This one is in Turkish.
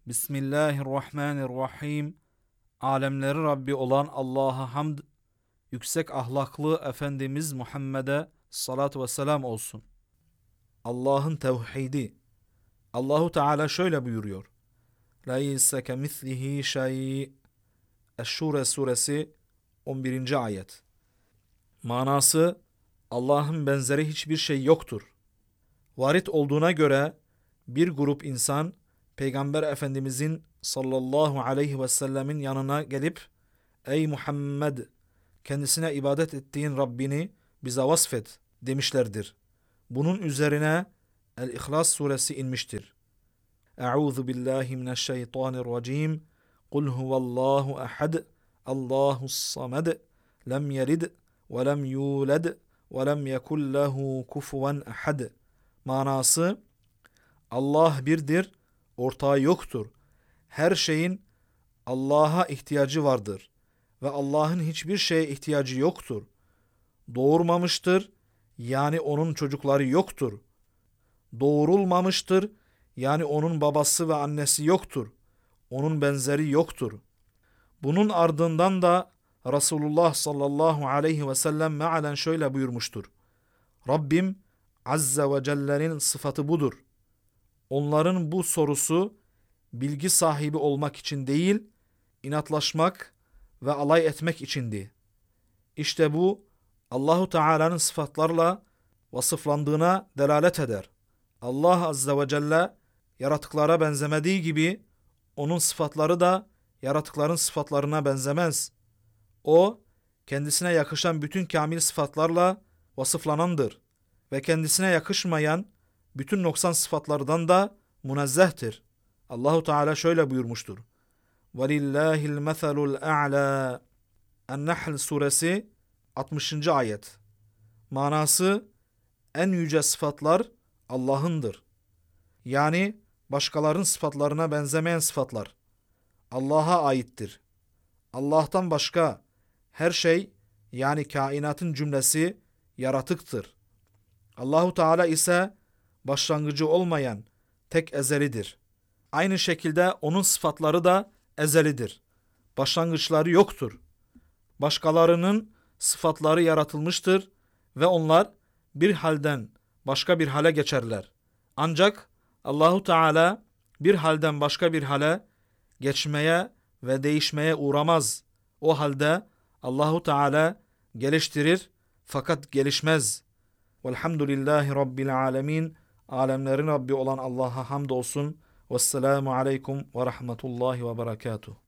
Bismillahirrahmanirrahim. Alemlerin Rabbi olan Allah'a hamd, yüksek ahlaklı Efendimiz Muhammed'e salatu ve selam olsun. Allah'ın tevhidi. Allahu Teala şöyle buyuruyor. Leyse kemislihi şey. Eş-Şure suresi 11. ayet. Manası, Allah'ın benzeri hiçbir şey yoktur. Varit olduğuna göre bir grup insan Peygamber Efendimizin sallallahu aleyhi ve sellemin yanına gelip "Ey Muhammed, kendisine ibadet ettiğin Rabbini bize vasfet" demişlerdir. Bunun üzerine El-İhlas suresi inmiştir. Euzu billahi mineşşeytanirracim. Kul huvallahu ehad. Allahus samed. Lem yelid ve lem yulad ve lem yekun lehu kufuven ehad. Manası, Allah birdir, ortağı yoktur. Her şeyin Allah'a ihtiyacı vardır ve Allah'ın hiçbir şeye ihtiyacı yoktur. Doğurmamıştır, yani onun çocukları yoktur. Doğurulmamıştır, yani onun babası ve annesi yoktur. Onun benzeri yoktur. Bunun ardından da Resulullah sallallahu aleyhi ve sellem mealen şöyle buyurmuştur. Rabbim Azze ve Celle'nin sıfatı budur. Onların bu sorusu bilgi sahibi olmak için değil, inatlaşmak ve alay etmek içindi. İşte bu Allahu Teala'nın sıfatlarla vasıflandığına delalet eder. Allah Azze ve Celle yaratıklara benzemediği gibi onun sıfatları da yaratıkların sıfatlarına benzemez. O kendisine yakışan bütün kamil sıfatlarla vasıflanandır ve kendisine yakışmayan bütün noksan sıfatlardan da münezzehtir. Allahu Teala şöyle buyurmuştur. وَلِلَّهِ الْمَثَلُ الْاَعْلَى. En-Nahl suresi 60. ayet. Manası, en yüce sıfatlar Allah'ındır. Yani başkalarının sıfatlarına benzemeyen sıfatlar Allah'a aittir. Allah'tan başka her şey, yani kainatın cümlesi yaratıktır. Allahu Teala ise başlangıcı olmayan tek ezelidir. Aynı şekilde onun sıfatları da ezelidir. Başlangıçları yoktur. Başkalarının sıfatları yaratılmıştır ve onlar bir halden başka bir hale geçerler. Ancak Allahu Teala bir halden başka bir hale geçmeye ve değişmeye uğramaz. O halde Allahu Teala geliştirir fakat gelişmez. Velhamdülillahi Rabbil alemin. Alemlerin Rabbi olan Allah'a hamdolsun. Vesselamu aleykum ve rahmetullahi ve berekatuhu.